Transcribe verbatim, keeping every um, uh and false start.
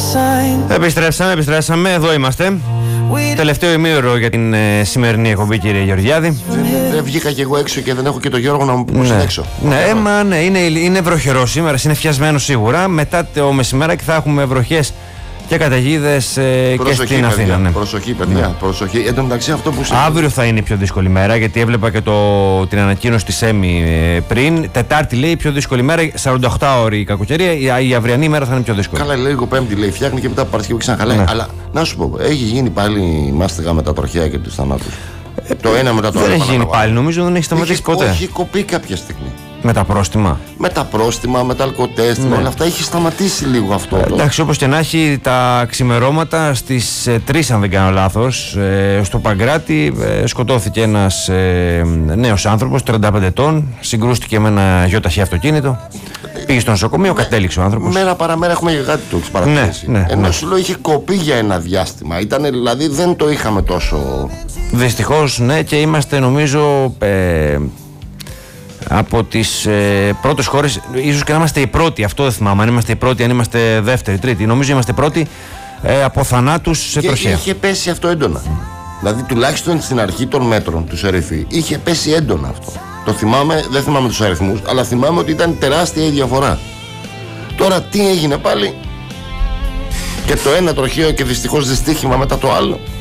Επιστρέψαμε, επιστρέψαμε, εδώ είμαστε. Τελευταίο ημίωρο για την ε, σημερινή εκπομπή, κύριε Γεωργιάδη. Δεν, δεν βγήκα κι εγώ έξω και δεν έχω και τον Γιώργο να μου πει ναι. έξω. Ναι, ε, μα, ναι, είναι, είναι βροχερό σήμερα, είναι φιασμένο σίγουρα. Μετά το μεσημέρακι θα έχουμε βροχές και καταιγίδες ε, και στην παιδιά, Αθήνα. Ναι. Προσοχή, παιδιά. Ναι. Προσοχή. Εν τω μεταξύ, αυτό που αύριο θα είναι η πιο δύσκολη μέρα, γιατί έβλεπα και το, την ανακοίνωση της ΕΜΗ ε, πριν. Τετάρτη λέει η πιο δύσκολη μέρα, σαράντα οκτώ ώρη η κακοκαιρία. Η, η αυριανή μέρα θα είναι πιο δύσκολη. Καλά, λέει λίγο Πέμπτη, λέει φτιάχνει και μετά Παρασκευή ξαναχαλάει. Ναι. Αλλά να σου πω, έχει γίνει πάλι μάστιγα με τα τροχαία και του θανάτου. Ε, το ένα μετά το άλλο. Δεν έχει γίνει πάλι, νομίζω δεν έχει σταματήσει ποτέ. Έχει κοπεί κάποια στιγμή. Με τα πρόστιμα. Με τα πρόστιμα, με τα αλκοτέστ, ναι. όλα αυτά έχει σταματήσει λίγο αυτό. Ε, εντάξει, όπως και να έχει, τα ξημερώματα στις ε, τρεις, αν δεν κάνω λάθος, ε, στο Παγκράτη ε, σκοτώθηκε ένας ε, νέος άνθρωπος, τριάντα πέντε ετών, συγκρούστηκε με ένα γιοταχή αυτοκίνητο. Πήγε στο νοσοκομείο, με, κατέληξε ο άνθρωπος. Μέρα παραμέρα έχουμε και κάτι το έχεις παρατηρήσει. Ναι, ναι, Ενώ ναι. σου λέω είχε κοπεί για ένα διάστημα. Ήτανε, δηλαδή δεν το είχαμε τόσο. Δυστυχώς, ναι, και είμαστε νομίζω. Ε, από τις ε, πρώτες χώρες, ίσως και να είμαστε οι πρώτοι, αυτό δεν θυμάμαι, αν είμαστε οι πρώτοι, αν είμαστε δεύτεροι, τρίτη. Νομίζω είμαστε πρώτοι ε, από θανάτους σε τροχαία. Είχε πέσει αυτό έντονα. Mm. Δηλαδή, τουλάχιστον στην αρχή των μέτρων του Σεριφή, είχε πέσει έντονα αυτό. Το θυμάμαι, δεν θυμάμαι τους αριθμούς, αλλά θυμάμαι ότι ήταν τεράστια η διαφορά. Τώρα τι έγινε πάλι, και το ένα τροχαίο και δυστυχώς δυστύχημα μετά το άλλο.